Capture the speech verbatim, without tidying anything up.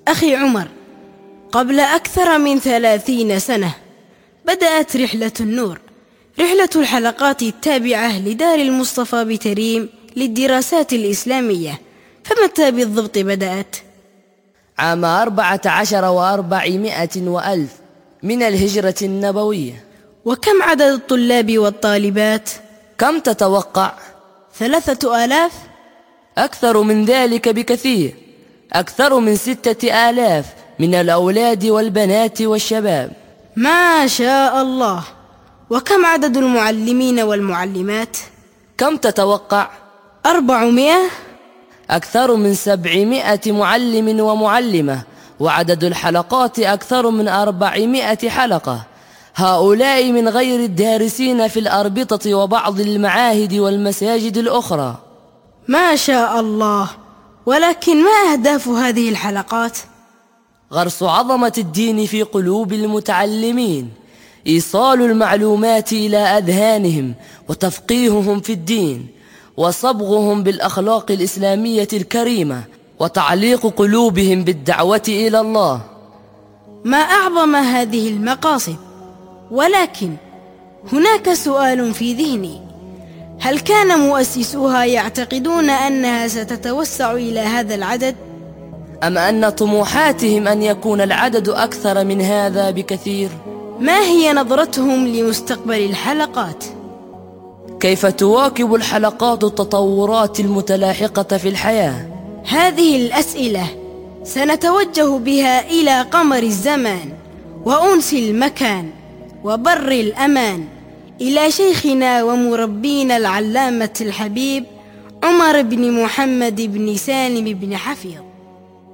أخي عمر، قبل أكثر من ثلاثين سنة بدأت رحلة النور، رحلة الحلقات التابعة لدار المصطفى بتريم للدراسات الإسلامية. فمتى بالضبط بدأت؟ عام أربعة عشر وأربعمائة وألف من الهجرة النبوية. وكم عدد الطلاب والطالبات؟ كم تتوقع؟ ثلاثة آلاف؟ أكثر من ذلك بكثير، أكثر من ستة آلاف من الأولاد والبنات والشباب. ما شاء الله. وكم عدد المعلمين والمعلمات؟ كم تتوقع؟ أربعمائة؟ أكثر من سبعمائة معلم ومعلمة، وعدد الحلقات أكثر من أربعمائة حلقة. هؤلاء من غير الدارسين في الأربطة وبعض المعاهد والمساجد الأخرى. ما شاء الله. ولكن ما أهداف هذه الحلقات؟ غرس عظمة الدين في قلوب المتعلمين، إيصال المعلومات إلى أذهانهم وتفقيههم في الدين، وصبغهم بالأخلاق الإسلامية الكريمة، وتعليق قلوبهم بالدعوة إلى الله. ما أعظم هذه المقاصد. ولكن هناك سؤال في ذهني: هل كان مؤسسوها يعتقدون أنها ستتوسع إلى هذا العدد؟ أم أن طموحاتهم أن يكون العدد أكثر من هذا بكثير؟ ما هي نظرتهم لمستقبل الحلقات؟ كيف تواكب الحلقات التطورات المتلاحقة في الحياة؟ هذه الأسئلة سنتوجه بها إلى قمر الزمان وأنس المكان وبر الأمان، إلى شيخنا ومربينا العلامة الحبيب عمر بن محمد بن سالم بن حفيظ.